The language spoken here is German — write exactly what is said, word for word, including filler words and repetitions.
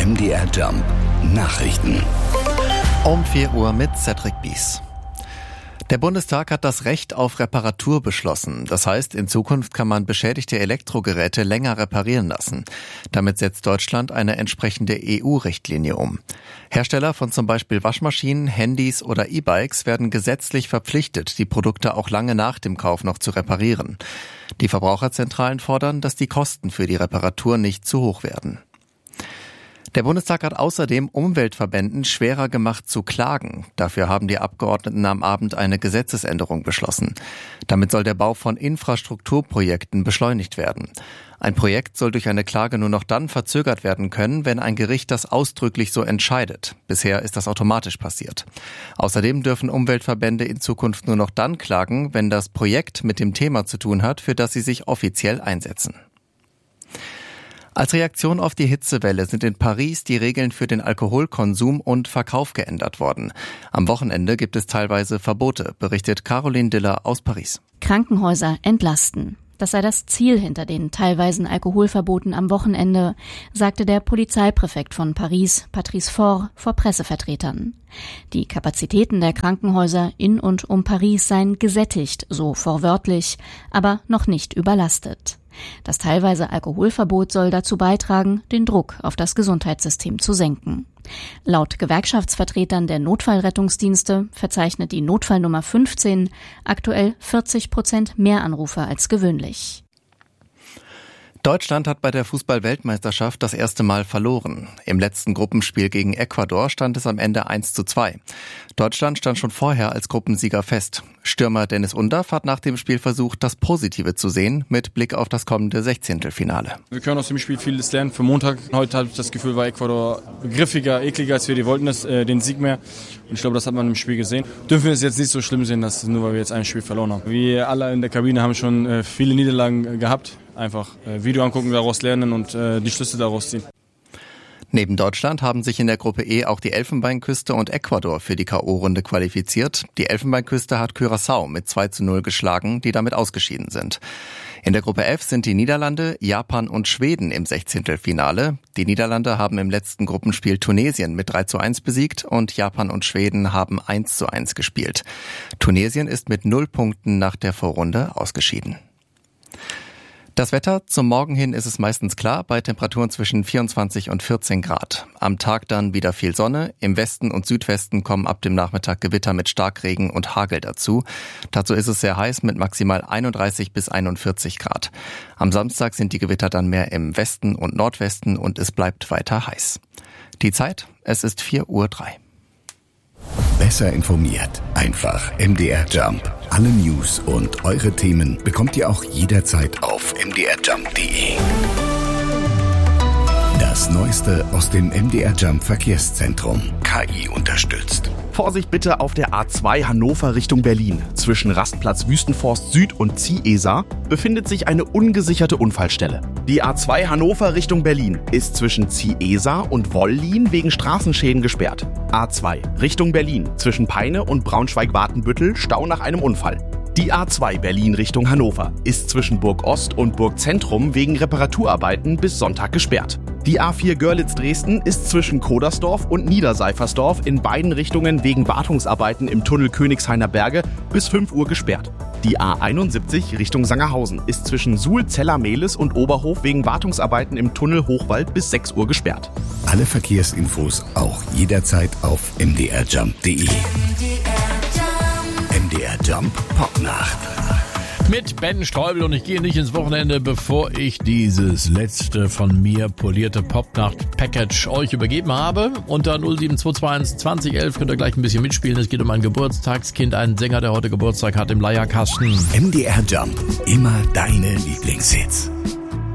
M D R Jump Nachrichten. Um vier Uhr mit Cedric Bies. Der Bundestag hat das Recht auf Reparatur beschlossen. Das heißt, in Zukunft kann man beschädigte Elektrogeräte länger reparieren lassen. Damit setzt Deutschland eine entsprechende E U-Richtlinie um. Hersteller von zum Beispiel Waschmaschinen, Handys oder E-Bikes werden gesetzlich verpflichtet, die Produkte auch lange nach dem Kauf noch zu reparieren. Die Verbraucherzentralen fordern, dass die Kosten für die Reparatur nicht zu hoch werden. Der Bundestag hat außerdem Umweltverbänden schwerer gemacht zu klagen. Dafür haben die Abgeordneten am Abend eine Gesetzesänderung beschlossen. Damit soll der Bau von Infrastrukturprojekten beschleunigt werden. Ein Projekt soll durch eine Klage nur noch dann verzögert werden können, wenn ein Gericht das ausdrücklich so entscheidet. Bisher ist das automatisch passiert. Außerdem dürfen Umweltverbände in Zukunft nur noch dann klagen, wenn das Projekt mit dem Thema zu tun hat, für das sie sich offiziell einsetzen. Als Reaktion auf die Hitzewelle sind in Paris die Regeln für den Alkoholkonsum und Verkauf geändert worden. Am Wochenende gibt es teilweise Verbote, berichtet Caroline Diller aus Paris. Krankenhäuser entlasten. Das sei das Ziel hinter den teilweisen Alkoholverboten am Wochenende, sagte der Polizeipräfekt von Paris, Patrice Faure, vor Pressevertretern. Die Kapazitäten der Krankenhäuser in und um Paris seien gesättigt, so wortwörtlich, aber noch nicht überlastet. Das teilweise Alkoholverbot soll dazu beitragen, den Druck auf das Gesundheitssystem zu senken. Laut Gewerkschaftsvertretern der Notfallrettungsdienste verzeichnet die Notfallnummer fünfzehn aktuell vierzig Prozent mehr Anrufe als gewöhnlich. Deutschland hat bei der Fußball-Weltmeisterschaft das erste Mal verloren. Im letzten Gruppenspiel gegen Ecuador stand es am Ende eins zu zwei. Deutschland stand schon vorher als Gruppensieger fest. Stürmer Dennis Undaff hat nach dem Spiel versucht, das Positive zu sehen, mit Blick auf das kommende Sechzehntelfinale. Wir können aus dem Spiel vieles lernen für Montag. Heute habe ich das Gefühl, war Ecuador griffiger, ekliger als wir. Die wollten das, äh, den Sieg mehr. Und ich glaube, das hat man im Spiel gesehen. Dürfen wir es jetzt nicht so schlimm sehen, dass nur weil wir jetzt ein Spiel verloren haben. Wir alle in der Kabine haben schon äh, viele Niederlagen äh, gehabt. Einfach äh, Video angucken, daraus lernen und äh, die Schlüsse daraus ziehen. Neben Deutschland haben sich in der Gruppe E auch die Elfenbeinküste und Ecuador für die K O-Runde qualifiziert. Die Elfenbeinküste hat Curaçao mit zwei zu null geschlagen, die damit ausgeschieden sind. In der Gruppe F sind die Niederlande, Japan und Schweden im Sechzehntelfinale. Die Niederlande haben im letzten Gruppenspiel Tunesien mit drei zu eins besiegt und Japan und Schweden haben eins zu eins gespielt. Tunesien ist mit null Punkten nach der Vorrunde ausgeschieden. Das Wetter, zum Morgen hin ist es meistens klar, bei Temperaturen zwischen vierundzwanzig und vierzehn Grad. Am Tag dann wieder viel Sonne. Im Westen und Südwesten kommen ab dem Nachmittag Gewitter mit Starkregen und Hagel dazu. Dazu ist es sehr heiß mit maximal einunddreißig bis einundvierzig Grad. Am Samstag sind die Gewitter dann mehr im Westen und Nordwesten und es bleibt weiter heiß. Die Zeit, es ist vier Uhr drei. Besser informiert. Einfach M D R Jump. Alle News und eure Themen bekommt ihr auch jederzeit auf m d r jump punkt d e. Das Neueste aus dem M D R Jump Verkehrszentrum. K I unterstützt. Vorsicht bitte auf der A zwei Hannover Richtung Berlin. Zwischen Rastplatz Wüstenforst Süd und Ziehesa befindet sich eine ungesicherte Unfallstelle. Die A zwei Hannover Richtung Berlin ist zwischen Ziehesa und Wollin wegen Straßenschäden gesperrt. A zwei Richtung Berlin zwischen Peine und Braunschweig-Watenbüttel Stau nach einem Unfall. Die A zwei Berlin Richtung Hannover ist zwischen Burg Ost und Burg Zentrum wegen Reparaturarbeiten bis Sonntag gesperrt. Die A vier Görlitz-Dresden ist zwischen Kodersdorf und Niederseifersdorf in beiden Richtungen wegen Wartungsarbeiten im Tunnel Königshainer Berge bis fünf Uhr gesperrt. Die A einundsiebzig Richtung Sangerhausen ist zwischen Suhl-Zeller-Mehlis und Oberhof wegen Wartungsarbeiten im Tunnel Hochwald bis sechs Uhr gesperrt. Alle Verkehrsinfos auch jederzeit auf m d r jump punkt d e. M D R Jump Popnacht. Mit Ben Streubel und ich gehe nicht ins Wochenende, bevor ich dieses letzte von mir polierte Popnacht-Package euch übergeben habe. Unter null sieben zwei zwei eins zwanzig elf könnt ihr gleich ein bisschen mitspielen. Es geht um ein Geburtstagskind, einen Sänger, der heute Geburtstag hat im Leierkasten. M D R Jump, immer deine Lieblingshits.